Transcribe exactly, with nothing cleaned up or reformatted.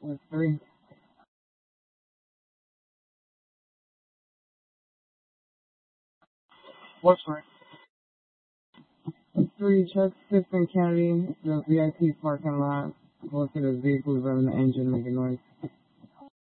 With three. What's right? Three, check fifth and Kennedy, the V I P parking lot. Look at the vehicles running the engine making noise.